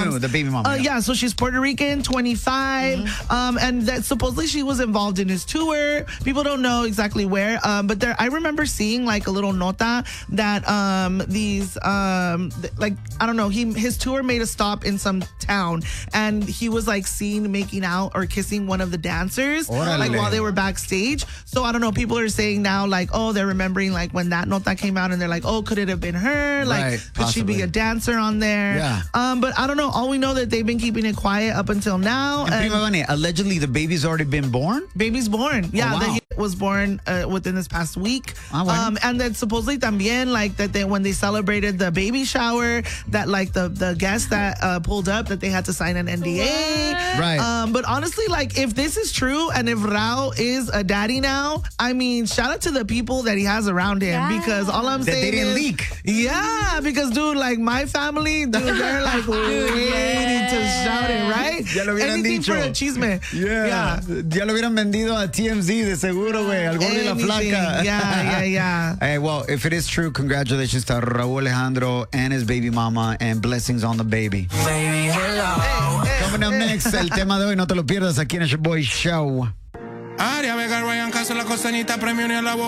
knew, the baby mama. Yeah, so she's Puerto Rican, 25, and that supposedly she was involved in his tour. People don't know exactly where, but I remember seeing like a little nota that like I don't know, his tour made a stop in some town, and he was like seen making out or kissing one of the dancers, like while they were backstage. So I don't know, people are saying now like, oh, they're remembering like when that nota came out, and they're like, oh, could it have been her? Like, could she be a dancer on there? Yeah. But I don't know. All we know that they've been keeping it quiet up until now. And allegedly the baby's already been born? Baby's born. Yeah, that was born within this past week. And then supposedly también, like that when they celebrated the baby shower, that like the guest that pulled up, that they had to sign an NDA. Right. But honestly, like if this is true and if Rao is a daddy now, I mean, shout out to the people that he has around him, because all I'm saying they didn't is, leak. Yeah, because dude, like my family, dude, they're like waiting to shout it, right? Ya lo hubieran Anything dicho. for a chisme. Yeah. Ya lo hubieran vendido a TMZ de seguro, güey. Al gordo y la flaca. Yeah. Hey, well, if it is true, congratulations to Raúl Alejandro and his baby mama, and blessings on the baby. Baby, hello. Coming up next, el tema de hoy, no te lo pierdas aquí en el Boy Show. Aria Vega, Ryan Castro, la costeñita, premio ni a la boca.